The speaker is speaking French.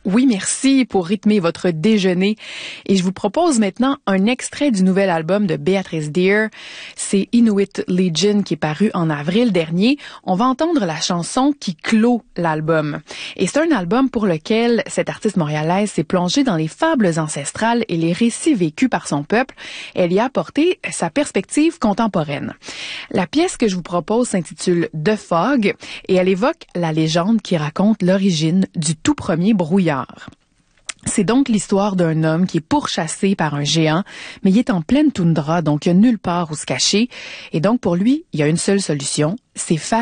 Oui, merci pour rythmer votre déjeuner. Et je vous propose maintenant un extrait du nouvel album de Beatrice Deer. C'est Inuit Legion qui est paru en avril dernier. On va entendre la chanson qui clôt l'album. Et c'est un album pour lequel cette artiste montréalaise s'est plongée dans les fables ancestrales et les récits vécus par son peuple. Elle y a apporté sa perspective contemporaine. La pièce que je vous propose s'intitule The Fog et elle évoque la légende qui raconte l'origine du tout premier brouillard. C'est donc l'histoire d'un homme qui est pourchassé par un géant, mais il est en pleine toundra, donc il n'y a nulle part où se cacher. Et donc pour lui, il y a une seule solution, c'est faire